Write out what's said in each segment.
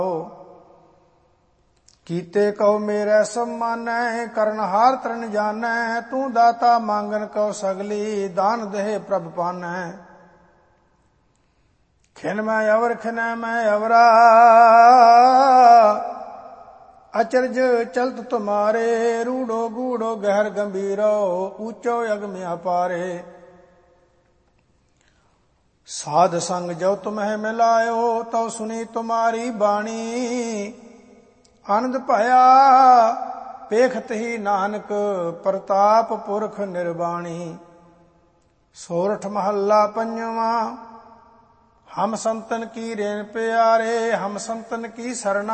कीते कहो मेरे सब मानै, करनहार तरण जानै। तू दाता मांगन कहो सगली, दान देह प्रभ पानै। खिन मैं अवर खिनै मैं अवरा, अचरज चलत तुम्हारे। रूढ़ो गूढ़ो गहर गंभीरो, ऊंचो अगम अपारे। साध संग जो तुम्हें मिलायो, तो सुनी तुम्हारी बाणी। आनंद पाया पेखत ही नानक, प्रताप पुरख निर्वाणी। सोरठ महल्ला पंजवा, हम संतन की रेन प्यारे। हम संतन की सरना,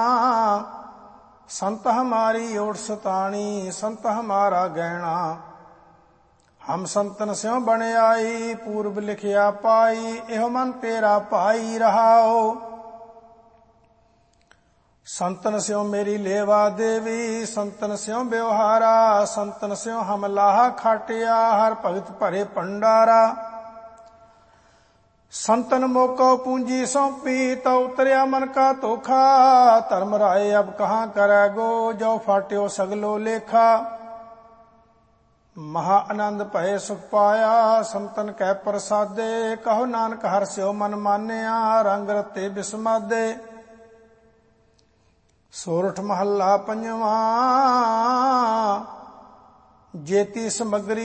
संत हमारी ओट सताणी। संत हमारा गहना, हम संतन स्यों बन आई। पूर्व लिखिया पाई, एहो मन तेरा पाई रहाओ। संतन स्यों मेरी लेवा देवी, संतन स्यों व्यवहारा। संतन स्यों हम लाहा खाटिया, हर भगत भरे भंडारा। संतन मोको पूंजी सौंपी, तो उतरिया मन का तोखा। धर्म राय अब कहाँ करेगो, जो फाट्यो सगलो लेखा। महा आनंद भय सुख पाया, संतन कह प्रसादे। कहो नानक हर्षयो मन मान्या, रंग रते बिस्मादे। सोरठ महल्ला पंजवा, जेती समगरी